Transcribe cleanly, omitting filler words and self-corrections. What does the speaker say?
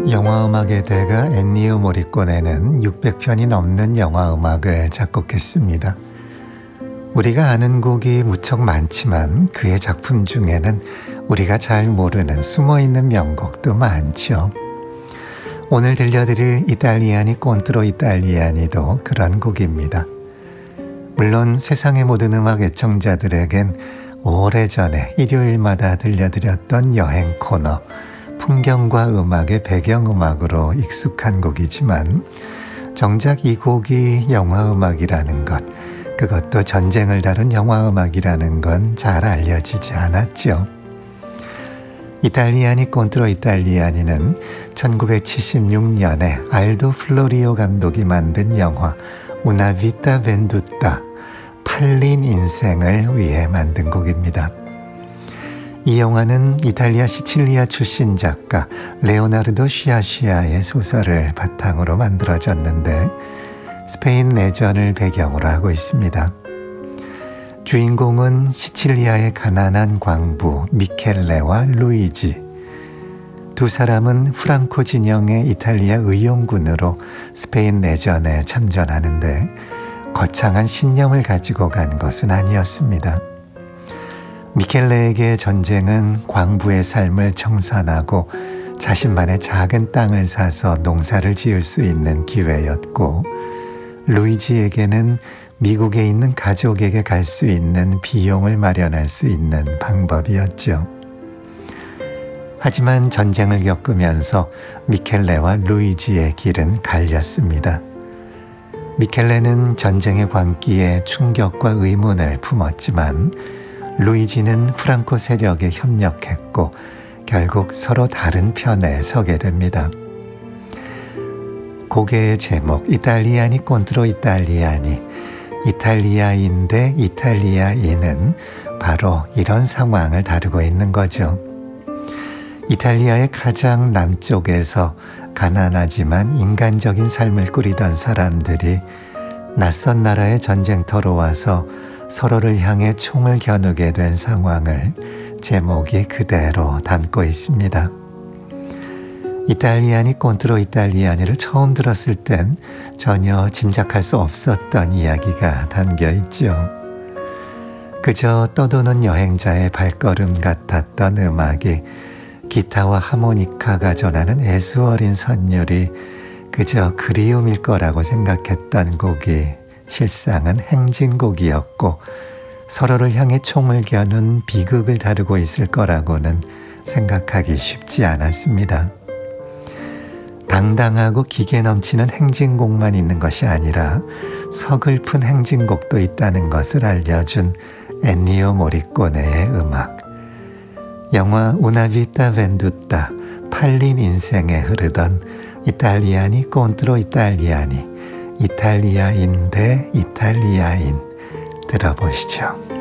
영화음악의 대가 엔니오 모리꼬네는 600편이 넘는 영화음악을 작곡했습니다. 우리가 아는 곡이 무척 많지만 그의 작품 중에는 우리가 잘 모르는 숨어있는 명곡도 많죠. 오늘 들려드릴 이탈리아니 콘트로 이탈리아니도 그런 곡입니다. 물론 세상의 모든 음악 애청자들에겐 오래전에 일요일마다 들려드렸던 여행 코너 풍경과 음악의 배경음악으로 익숙한 곡이지만 정작 이 곡이 영화음악이라는 것, 그것도 전쟁을 다룬 영화음악이라는 건 잘 알려지지 않았죠. 이탈리아니 콘트로 이탈리아니는 1976년에 알도 플로리오 감독이 만든 영화 Una vita venduta, 팔린 인생을 위해 만든 곡입니다. 이 영화는 이탈리아 시칠리아 출신 작가 레오나르도 쉬아쉬아의 소설을 바탕으로 만들어졌는데 스페인 내전을 배경으로 하고 있습니다. 주인공은 시칠리아의 가난한 광부 미켈레와 루이지. 두 사람은 프랑코 진영의 이탈리아 의용군으로 스페인 내전에 참전하는데 거창한 신념을 가지고 간 것은 아니었습니다. 미켈레에게 전쟁은 광부의 삶을 청산하고 자신만의 작은 땅을 사서 농사를 지을 수 있는 기회였고, 루이지에게는 미국에 있는 가족에게 갈 수 있는 비용을 마련할 수 있는 방법이었죠. 하지만 전쟁을 겪으면서 미켈레와 루이지의 길은 갈렸습니다. 미켈레는 전쟁의 광기에 충격과 의문을 품었지만 루이지는 프랑코 세력에 협력했고 결국 서로 다른 편에 서게 됩니다. 곡의 제목 이탈리아니 콘트로 이탈리아니, 이탈리아인 대 이탈리아인은 바로 이런 상황을 다루고 있는 거죠. 이탈리아의 가장 남쪽에서 가난하지만 인간적인 삶을 꾸리던 사람들이 낯선 나라의 전쟁터로 와서 서로를 향해 총을 겨누게 된 상황을 제목이 그대로 담고 있습니다. 이탈리아니 콘트로 이탈리아니를 처음 들었을 땐 전혀 짐작할 수 없었던 이야기가 담겨 있죠. 그저 떠도는 여행자의 발걸음 같았던 음악이 기타와 하모니카가 전하는 애수어린 선율이 그저 그리움일 거라고 생각했던 곡이 실상은 행진곡이었고 서로를 향해 총을 겨눈 비극을 다루고 있을 거라고는 생각하기 쉽지 않았습니다. 당당하고 기계 넘치는 행진곡만 있는 것이 아니라 서글픈 행진곡도 있다는 것을 알려준 엔니오 모리꼬네의 음악. 영화 Una vita venduta, 팔린 인생에 흐르던 이탈리아니 콘트로 이탈리아니, 이탈리아인 대 이탈리아인 들어보시죠.